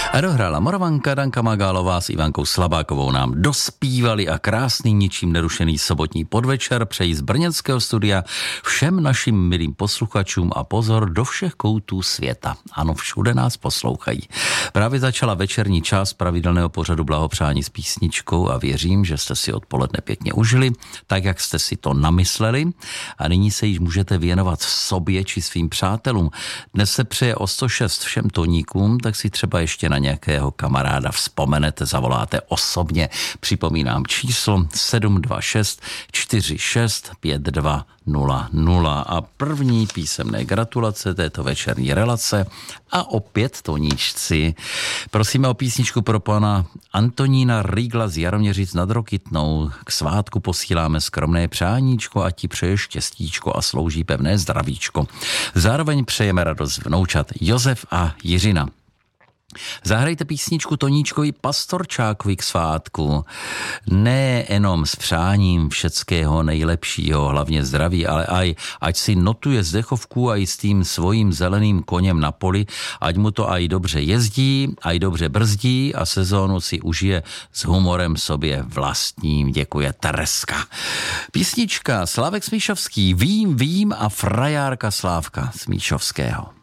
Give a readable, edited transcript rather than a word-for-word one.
A dohrála Moravanka, Danka Magálová s Ivankou Slabákovou nám dospívali a krásný, ničím nerušený sobotní podvečer přeji z brněnského studia všem našim milým posluchačům a pozor do všech koutů světa. Ano, všude nás poslouchají. Právě začala večerní část pravidelného pořadu Blahopřání s písničkou a věřím, že jste si odpoledne pěkně užili, tak jak jste si to namysleli a nyní se již můžete věnovat sobě či svým přátelům. Dnes se přeje o 106 všem toníkům, tak si třeba ještě na nějakého kamaráda vzpomenete, zavoláte osobně. Připomínám číslo 726 46 5200 a první písemné gratulace této večerní relace a opět toníčci. Prosíme o písničku pro pana Antonína Rýgla z Jaroměřic nad Rokytnou. K svátku posíláme skromné přáníčko a ti přeje štěstíčko a slouží pevné zdravíčko. Zároveň přejeme radost vnoučat Josef a Jiřina. Zahrajte písničku Toníčkovi Pastorčákovi k svátku. Ne jenom s přáním všeckého nejlepšího, hlavně zdraví, ale aj ať si notuje z dechovku a i s tím svojím zeleným koněm na poli, ať mu to aj dobře jezdí, aj dobře brzdí a sezónu si užije s humorem sobě vlastním. Děkuje Tereska. Písnička Slávek Smíšovský, Vím a frajárka Slávka Smíšovského.